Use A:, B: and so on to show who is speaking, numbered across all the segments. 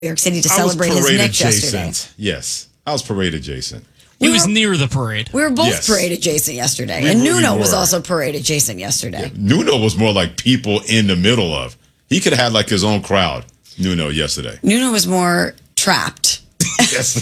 A: York City to celebrate his Knicks yesterday.
B: Yes, I was parade adjacent.
C: He was near the parade.
A: We were both parade adjacent yesterday. And Nuno was also parade adjacent yesterday.
B: Yeah, Nuno was more like people in the middle of. He could have had like his own crowd, Nuno, yesterday.
A: Nuno was more trapped.
B: Yes.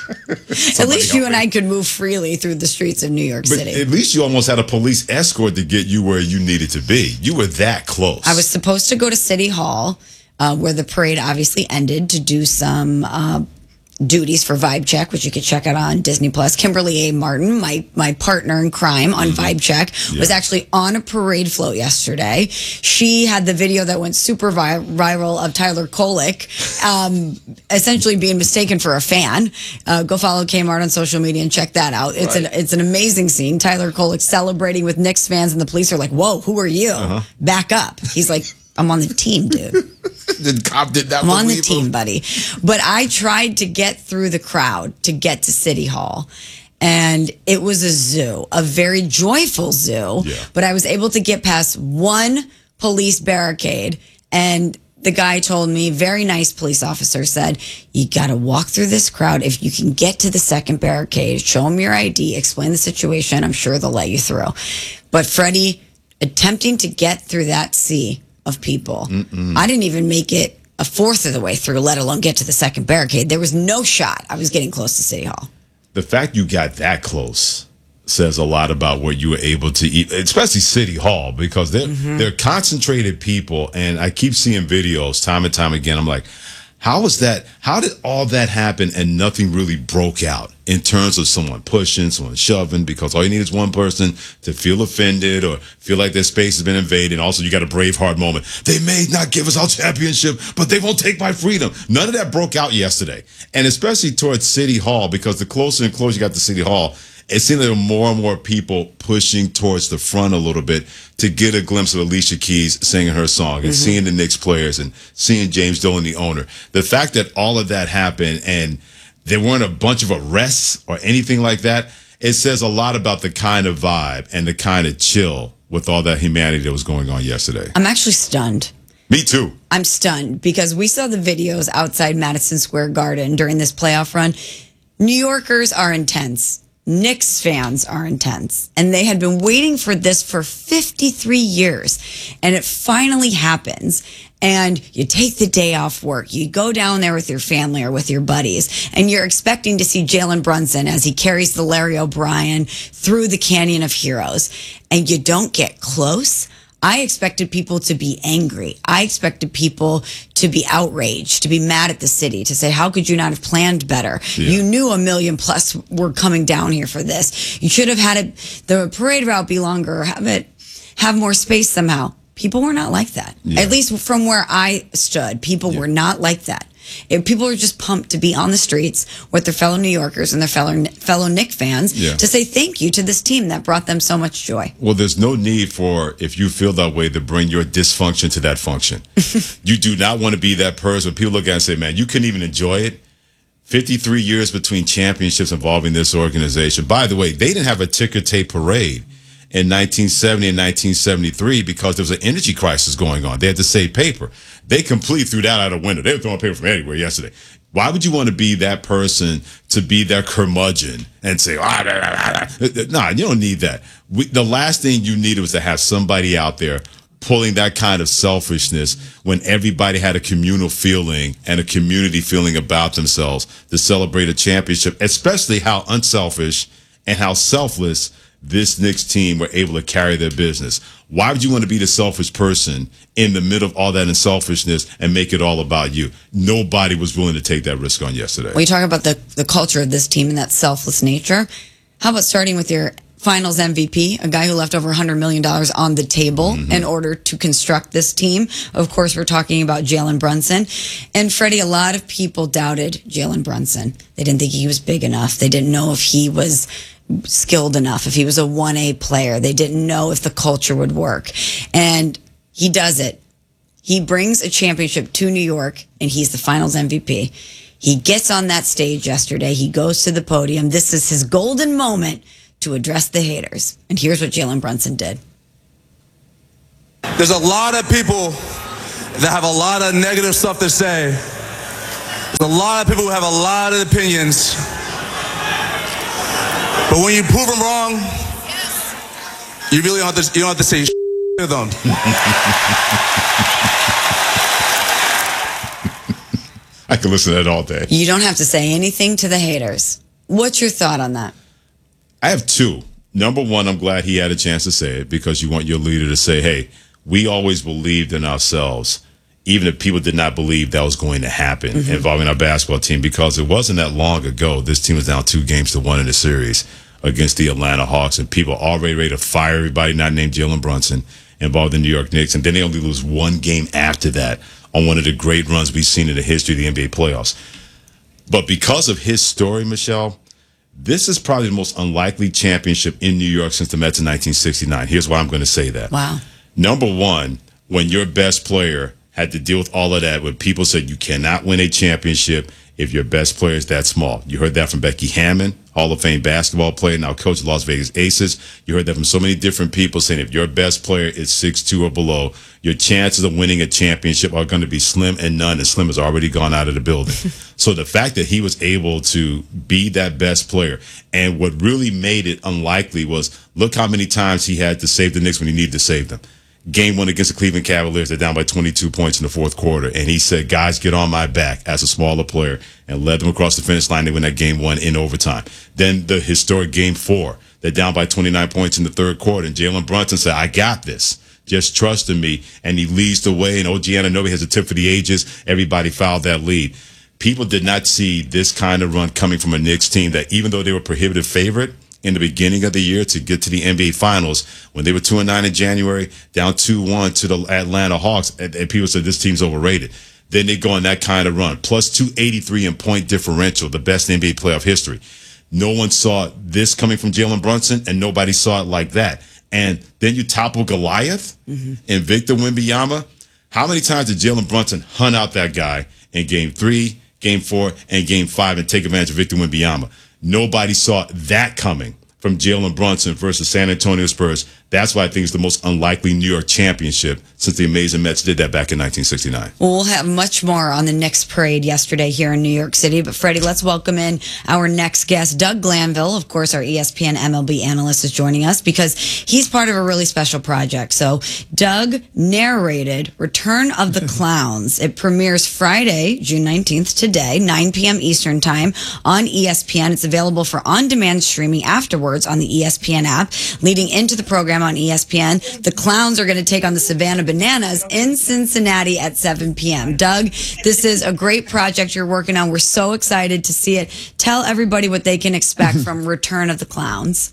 A: At least you and I could move freely through the streets of New York City.
B: At least you almost had a police escort to get you where you needed to be. You were that close.
A: I was supposed to go to City Hall, where the parade obviously ended, to do some duties for Vibe Check, which you could check out on Disney Plus. Kimberly A. Martin, my partner in crime on Vibe Check, was actually on a parade float yesterday. She had the video that went super viral of Tyler Kolek essentially being mistaken for a fan. Go follow Kmart on social media and check that out. It's an amazing scene. Tyler Kolek celebrating with Knicks fans, and the police are like, "Whoa, who are you? Back up." He's like, "I'm on the team, dude."
B: The cop did not
A: I'm on the
B: believe
A: team,
B: him.
A: buddy. But I tried to get through the crowd to get to City Hall. And it was a zoo, a very joyful zoo.
B: Yeah.
A: But I was able to get past one police barricade. And the guy told me, very nice police officer said, "You got to walk through this crowd. If you can get to the second barricade, show them your ID, explain the situation. I'm sure they'll let you through." But Freddie, attempting to get through that sea of people. I didn't even make it a fourth of the way through, let alone get to the second barricade. There was no shot I was getting close to City Hall.
B: The fact you got that close says a lot about what you were able to eat, especially City Hall, because they're concentrated people. And I keep seeing videos time and time again. I'm like, how did all that happen and nothing really broke out in terms of someone pushing, someone shoving? Because all you need is one person to feel offended or feel like their space has been invaded. Also, you got a Braveheart moment. They may not give us our championship, but they won't take my freedom. None of that broke out yesterday. And especially towards City Hall, because the closer and closer you got to City Hall, it seemed there were more and more people pushing towards the front a little bit to get a glimpse of Alicia Keys singing her song and seeing the Knicks players and seeing James Dolan, the owner. The fact that all of that happened and there weren't a bunch of arrests or anything like that, it says a lot about the kind of vibe and the kind of chill with all that humanity that was going on yesterday.
A: I'm actually stunned.
B: Me too.
A: I'm stunned because we saw the videos outside Madison Square Garden during this playoff run. New Yorkers are intense. Knicks fans are intense, and they had been waiting for this for 53 years, and it finally happens. And you take the day off work, you go down there with your family or with your buddies, and you're expecting to see Jalen Brunson as he carries the Larry O'Brien through the Canyon of Heroes, and you don't get close. I expected people to be angry. I expected people to be outraged, to be mad at the city, to say, how could you not have planned better? Yeah. You knew 1 million plus were coming down here for this. You should have had the parade route be longer, have more space somehow. People were not like that. Yeah. At least from where I stood, people were not like that. People were just pumped to be on the streets with their fellow New Yorkers and their fellow Knicks fans to say thank you to this team that brought them so much joy.
B: Well, there's no need for, if you feel that way, to bring your dysfunction to that function. You do not want to be that person. People look at it and say, man, you couldn't even enjoy it. 53 years between championships involving this organization. By the way, they didn't have a ticker tape parade in 1970 and 1973 because there was an energy crisis going on. They had to save paper. They completely threw that out a window. They were throwing paper from anywhere yesterday. Why would you want to be that person, to be that curmudgeon and say, nah, you don't need that. The last thing you needed was to have somebody out there pulling that kind of selfishness when everybody had a communal feeling and a community feeling about themselves to celebrate a championship, especially how unselfish and how selfless this Knicks team were able to carry their business. Why would you want to be the selfish person in the middle of all that unselfishness and make it all about you? Nobody was willing to take that risk on yesterday.
A: When you talk about the culture of this team and that selfless nature, how about starting with your finals MVP, a guy who left over $100 million on the table in order to construct this team? Of course, we're talking about Jalen Brunson. And Freddie, a lot of people doubted Jalen Brunson. They didn't think he was big enough. They didn't know if he was skilled enough, if he was a 1A player. They didn't know if the culture would work. And he does it. He brings a championship to New York, and he's the finals MVP. He gets on that stage yesterday. He goes to the podium. This is his golden moment to address the haters. And here's what Jalen Brunson did.
D: There's a lot of people that have a lot of negative stuff to say
C: There's a lot of people who have a lot of opinions. But when you prove them wrong, you really don't have to say to them.
B: I can listen to that all day.
A: You don't have to say anything to the haters. What's your thought on that?
B: I have two. Number one, I'm glad he had a chance to say it because you want your leader to say, hey, we always believed in ourselves, even if people did not believe that was going to happen involving our basketball team, because it wasn't that long ago. This team was down 2-1 in the series against the Atlanta Hawks, and people already ready to fire everybody not named Jalen Brunson involved in the New York Knicks, and then they only lose one game after that on one of the great runs we've seen in the history of the NBA playoffs. But because of his story, Michelle, this is probably the most unlikely championship in New York since the Mets in 1969. Here's why I'm going to say that.
A: Wow.
B: Number one, when your best player had to deal with all of that, when people said you cannot win a championship if your best player is that small. You heard that from Becky Hammon, Hall of Fame basketball player, now coach of Las Vegas Aces. You heard that from so many different people saying if your best player is 6'2" or below, your chances of winning a championship are going to be slim and none, and Slim has already gone out of the building. So the fact that he was able to be that best player, and what really made it unlikely was look how many times he had to save the Knicks when he needed to save them. Game 1 against the Cleveland Cavaliers, they're down by 22 points in the fourth quarter. And he said, guys, get on my back as a smaller player, and led them across the finish line. They win that Game 1 in overtime. Then the historic Game 4, they're down by 29 points in the third quarter. And Jalen Brunson said, I got this. Just trust in me. And he leads the way. And OG Anunoby has a tip for the ages. Everybody fouled that lead. People did not see this kind of run coming from a Knicks team that, even though they were prohibitive favorite in the beginning of the year to get to the NBA Finals, when they were 2-9 in January, down 2-1 to the Atlanta Hawks, and people said this team's overrated. Then they go on that kind of run, plus 283 in point differential, the best in NBA playoff history. No one saw this coming from Jalen Brunson, and nobody saw it like that. And then you topple Goliath and Victor Wembanyama. How many times did Jalen Brunson hunt out that guy in Game 3, Game 4, and Game 5 and take advantage of Victor Wembanyama? Nobody saw that coming from Jalen Brunson versus San Antonio Spurs. That's why I think it's the most unlikely New York championship since the amazing Mets did that back in 1969.
A: Well, we'll have much more on the Knicks parade yesterday here in New York City. But Freddie, let's welcome in our next guest, Doug Glanville. Of course, our ESPN MLB analyst is joining us because he's part of a really special project. So Doug narrated Return of the Clowns. It premieres Friday, June 19th, today, 9 p.m. Eastern Time on ESPN. It's available for on-demand streaming afterwards on the ESPN app. Leading into the program on ESPN, the Clowns are going to take on the Savannah Bananas in Cincinnati at 7 p.m. Doug, this is a great project you're working on. We're so excited to see it. Tell everybody what they can expect from Return of the Clowns.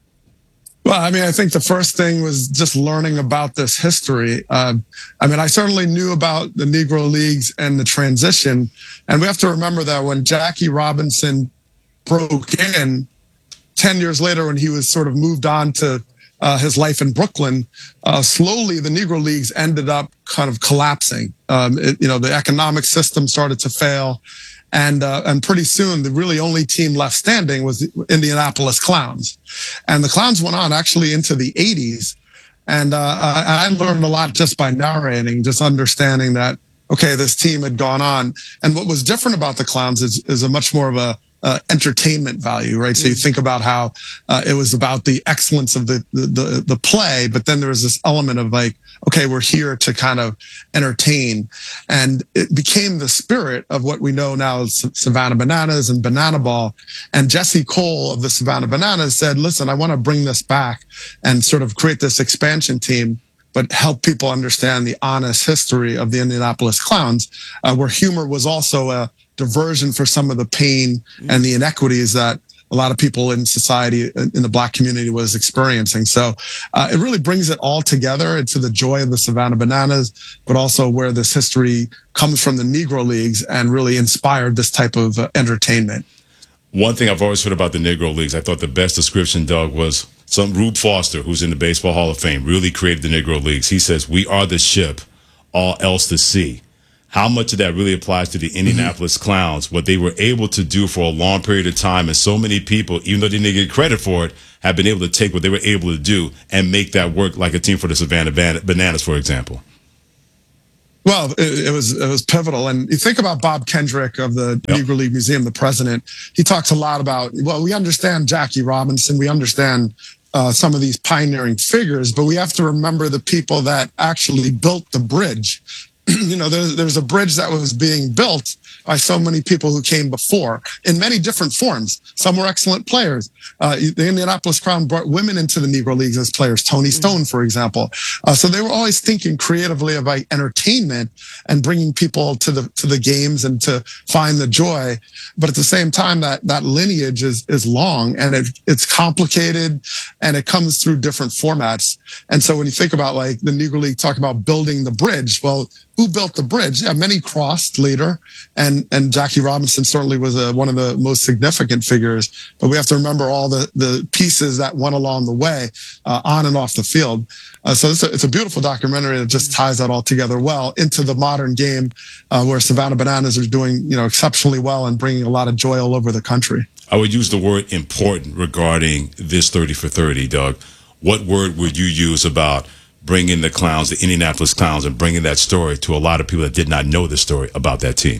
D: Well, I mean, I think the first thing was just learning about this history. I mean, I certainly knew about the Negro Leagues and the transition. And we have to remember that when Jackie Robinson broke in 10 years later, when he was sort of moved on to his life in Brooklyn, slowly the Negro Leagues ended up kind of collapsing. The economic system started to fail. And pretty soon, the really only team left standing was the Indianapolis Clowns. And the Clowns went on actually into the 80s. And I learned a lot just by narrating, just understanding that, okay, this team had gone on. And what was different about the Clowns is a much more of a entertainment value, right? So you think about how it was about the excellence of the play, but then there was this element of like, okay, we're here to kind of entertain. And it became the spirit of what we know now as Savannah Bananas and Banana Ball. And Jesse Cole of the Savannah Bananas said, listen, I want to bring this back and sort of create this expansion team, but help people understand the honest history of the Indianapolis Clowns, where humor was also a diversion for some of the pain and the inequities that a lot of people in society, in the Black community, was experiencing. So it really brings it all together into the joy of the Savannah Bananas, but also where this history comes from the Negro Leagues and really inspired this type of entertainment.
B: One thing I've always heard about the Negro Leagues, I thought the best description, Doug, was some Rube Foster, who's in the Baseball Hall of Fame, really created the Negro Leagues. He says, we are the ship, all else the sea. How much of that really applies to the Indianapolis Clowns, what they were able to do for a long period of time, and so many people, even though they didn't get credit for it, have been able to take what they were able to do and make that work like a team for the Savannah Bananas, for example.
D: Well, it was pivotal. And you think about Bob Kendrick of the Negro League Museum, the president. He talks a lot about, well, we understand Jackie Robinson. We understand some of these pioneering figures, but we have to remember the people that actually built the bridge. There's a bridge that was being built by so many people who came before in many different forms. Some were excellent players. The Indianapolis Crown brought women into the Negro Leagues as players, Tony Stone, for example. So they were always thinking creatively about entertainment and bringing people to the games and to find the joy. But at the same time, that lineage is long and it's complicated and it comes through different formats. And so when you think about like the Negro League, talk about building the bridge, well, who built the bridge? Yeah, many crossed later, and Jackie Robinson certainly was one of the most significant figures. But we have to remember all the pieces that went along the way, on and off the field. So it's a beautiful documentary that just ties that all together well into the modern game, where Savannah Bananas are doing exceptionally well and bringing a lot of joy all over the country.
B: I would use the word important regarding this 30 for 30, Doug. What word would you use about bringing the Clowns, the Indianapolis Clowns, and bringing that story to a lot of people that did not know the story about that team?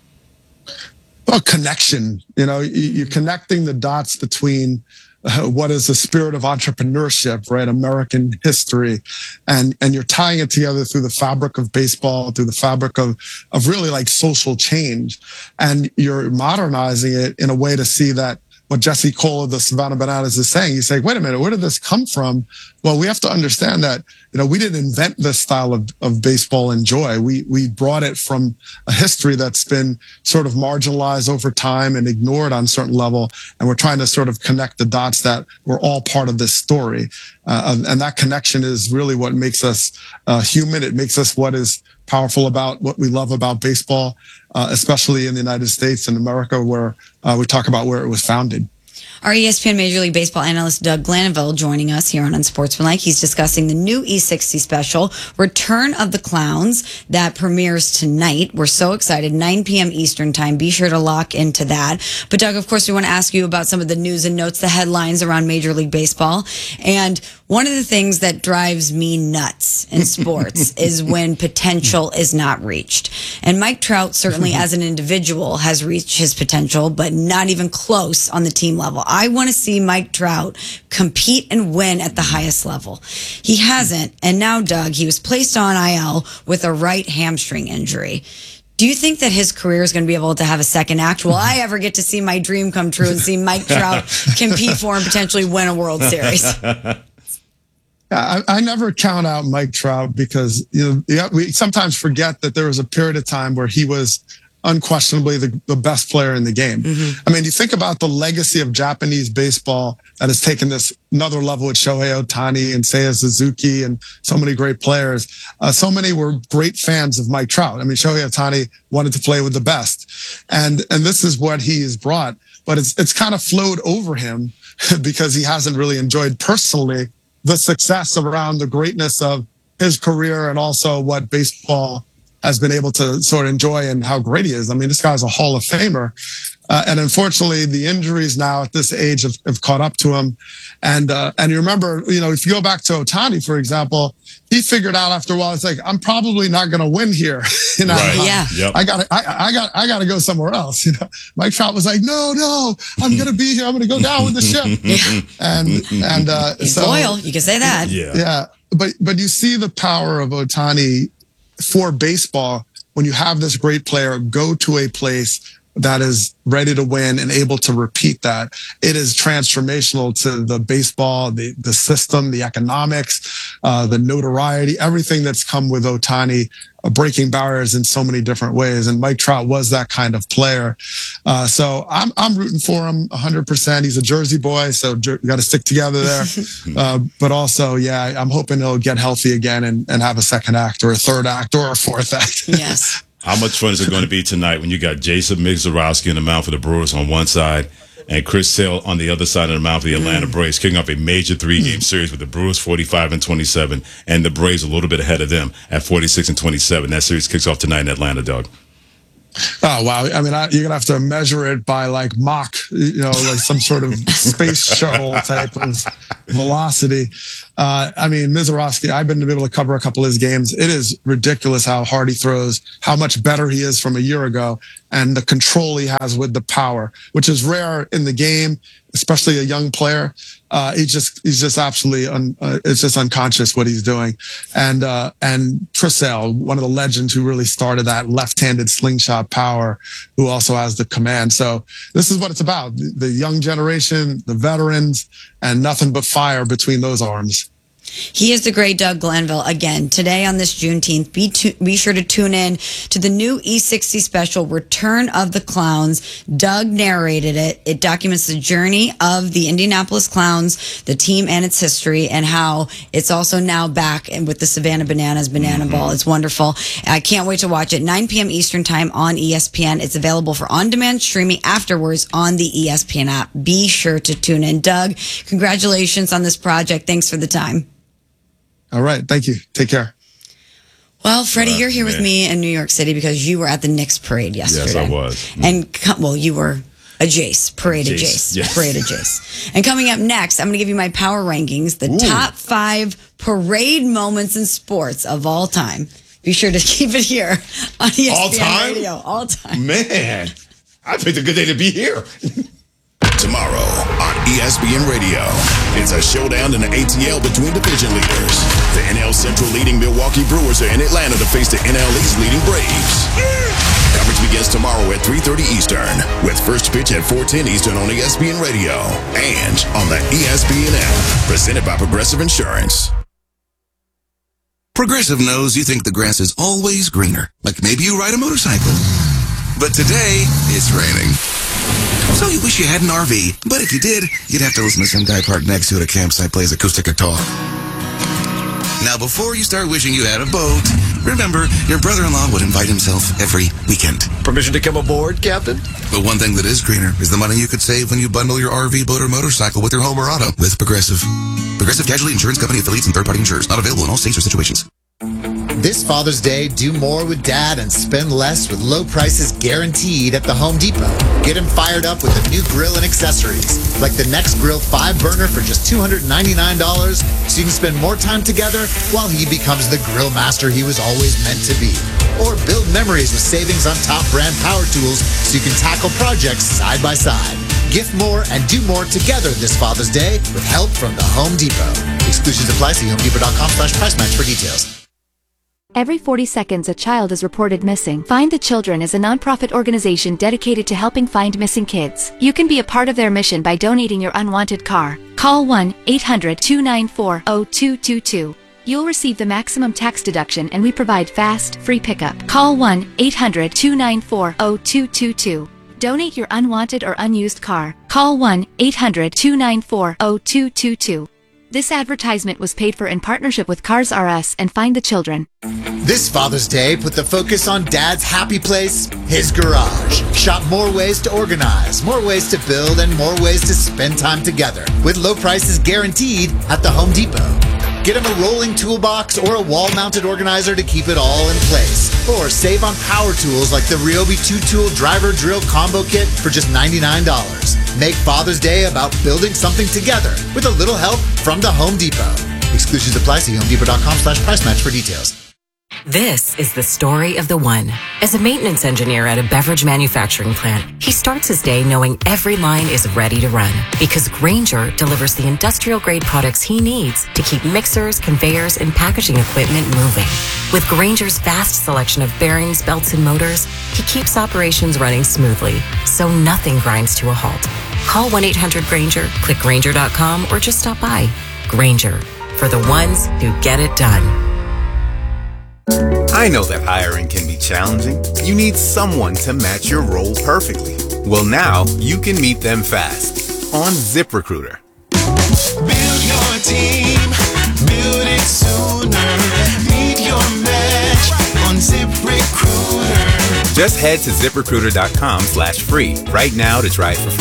D: Well, connection. You're connecting the dots between what is the spirit of entrepreneurship, right? American history. And you're tying it together through the fabric of baseball, through the fabric of really like social change. And you're modernizing it in a way to see that what Jesse Cole of the Savannah Bananas is saying. He's saying, wait a minute, where did this come from? Well, we have to understand that, we didn't invent this style of baseball and joy. We brought it from a history that's been sort of marginalized over time and ignored on a certain level. And we're trying to sort of connect the dots that we're all part of this story. And that connection is really what makes us human. It makes us what is powerful about what we love about baseball, especially in the United States and America, where we talk about where it was founded.
A: Our ESPN Major League Baseball analyst Doug Glanville joining us here on Unsportsmanlike. He's discussing the new E60 special, Return of the Clowns, that premieres tonight. We're so excited, 9 p.m. Eastern time. Be sure to lock into that. But Doug, of course, we want to ask you about some of the news and notes, the headlines around Major League Baseball. And one of the things that drives me nuts in sports is when potential is not reached. And Mike Trout, certainly as an individual, has reached his potential, but not even close on the team level. I want to see Mike Trout compete and win at the highest level. He hasn't. And now, Doug, he was placed on IL with a right hamstring injury. Do you think that his career is going to be able to have a second act? Will I ever get to see my dream come true and see Mike Trout compete for and potentially win a World Series?
D: I never count out Mike Trout because we sometimes forget that there was a period of time where he was unquestionably the best player in the game. Mm-hmm. I mean, you think about the legacy of Japanese baseball that has taken this another level with Shohei Ohtani and Seiya Suzuki and so many great players. So many were great fans of Mike Trout. I mean, Shohei Ohtani wanted to play with the best. And this is what he has brought. But it's kind of flowed over him because he hasn't really enjoyed personally the success around the greatness of his career and also what baseball has been able to sort of enjoy and how great he is. I mean, this guy's a Hall of Famer. And unfortunately, the injuries now at this age have caught up to him. And you remember, if you go back to Ohtani, for example, he figured out after a while, it's like, I'm probably not going to win here.
B: Right.
A: Yeah.
B: Yep.
D: I got to go somewhere else. Mike Trout was like, no, I'm going to be here. I'm going to go down with the ship.
A: He's
D: so
A: loyal. You can say that.
D: Yeah. But you see the power of Ohtani for baseball when you have this great player go to a place that is ready to win and able to repeat that. It is transformational to the baseball, the system, the economics, the notoriety, everything that's come with Ohtani, breaking barriers in so many different ways. And Mike Trout was that kind of player. So I'm rooting for him 100%. He's a Jersey boy, so we got to stick together there. But also, I'm hoping he'll get healthy again and have a second act or a third act or a fourth act.
A: Yes.
B: How much fun is it going to be tonight when you got Jason Migzorowski in the mound for the Brewers on one side and Chris Sale on the other side of the mound for the Atlanta Braves, kicking off a major 3-game series with the Brewers 45-27 and the Braves a little bit ahead of them at 46-27. That series kicks off tonight in Atlanta, Doug.
D: Oh, wow. I mean, you're going to have to measure it by like Mach, like some sort of space shuttle type of velocity. I mean, Mizorowski, I've been able to cover a couple of his games. It is ridiculous how hard he throws, how much better he is from a year ago, and the control he has with the power, which is rare in the game, especially a young player. He's just absolutely, it's just unconscious what he's doing. And Trissell, one of the legends who really started that left-handed slingshot power, who also has the command. So this is what it's about. The young generation, the veterans, and nothing but fire between those arms.
A: He is the great Doug Glanville. Again, today on this Juneteenth, be sure to tune in to the new E60 special, Return of the Clowns. Doug narrated it. It documents the journey of the Indianapolis Clowns, the team and its history, and how it's also now back and with the Savannah Bananas Banana Ball. It's wonderful. I can't wait to watch it. 9 p.m. Eastern Time on ESPN. It's available for on-demand streaming afterwards on the ESPN app. Be sure to tune in. Doug, congratulations on this project. Thanks for the time.
D: All right. Thank you. Take care.
A: Well, Freddie, you're here with me in New York City because you were at the Knicks parade yesterday.
B: Yes, I was.
A: And, you were a Jace, Parade of Jace.
B: Yes.
A: Parade of Jace. And coming up next, I'm going to give you my power rankings, the top 5 parade moments in sports of all time. Be sure to keep it here on ESPN
B: All time?
A: Radio. All time.
B: Man, I picked a good day to be here.
E: Tomorrow on ESPN Radio, it's a showdown in the ATL between division leaders. The NL Central leading Milwaukee Brewers are in Atlanta to face the NL East leading Braves. Coverage begins tomorrow at 3:30 Eastern, with first pitch at 4:10 Eastern on ESPN Radio and on the ESPN app, presented by Progressive Insurance. Progressive knows you think the grass is always greener, like maybe you ride a motorcycle. But today, it's raining. So you wish you had an RV, but if you did, you'd have to listen to some guy parked next to it at a campsite plays acoustic guitar. Now, before you start wishing you had a boat, remember, your brother-in-law would invite himself every weekend.
F: Permission to come aboard, Captain?
E: But one thing that is greener is the money you could save when you bundle your RV, boat, or motorcycle with your home or auto with Progressive. Progressive Casualty Insurance Company affiliates and third-party insurers. Not available in all states or situations.
F: This Father's Day, do more with Dad and spend less with low prices guaranteed at the Home Depot. Get him fired up with a new grill and accessories, like the Next Grill 5-burner for just $299, so you can spend more time together while he becomes the grill master he was always meant to be. Or build memories with savings on top brand power tools so you can tackle projects side by side. Gift more and do more together this Father's Day with help from the Home Depot. Exclusions apply. See HomeDepot.com/price match for details.
G: Every 40 seconds, a child is reported missing. Find the Children is a nonprofit organization dedicated to helping find missing kids. You can be a part of their mission by donating your unwanted car. Call 1-800-294-0222. You'll receive the maximum tax deduction, and we provide fast, free pickup. Call 1-800-294-0222. Donate your unwanted or unused car. Call 1-800-294-0222. This advertisement was paid for in partnership with Cars R Us and Find the Children.
F: This Father's Day, put the focus on Dad's happy place, his garage. Shop more ways to organize, more ways to build, and more ways to spend time together with low prices guaranteed at the Home Depot. Get him a rolling toolbox or a wall-mounted organizer to keep it all in place. Or save on power tools like the Ryobi 2-tool driver drill combo kit for just $99. Make Father's Day about building something together with a little help from the Home Depot. Exclusions apply. See HomeDepot.com/price match for details.
H: This is the story of the one. As a maintenance engineer at a beverage manufacturing plant, he starts his day knowing every line is ready to run because Grainger delivers the industrial-grade products he needs to keep mixers, conveyors, and packaging equipment moving. With Grainger's vast selection of bearings, belts, and motors, he keeps operations running smoothly, so nothing grinds to a halt. Call 1-800-GRAINGER, click Grainger.com, or just stop by. Grainger, for the ones who get it done.
I: I know that hiring can be challenging. You need someone to match your role perfectly. Well, now you can meet them fast on ZipRecruiter.
J: Build your team, build it sooner. Meet your match on ZipRecruiter.
I: Just head to ZipRecruiter.com/free right now to try it for free.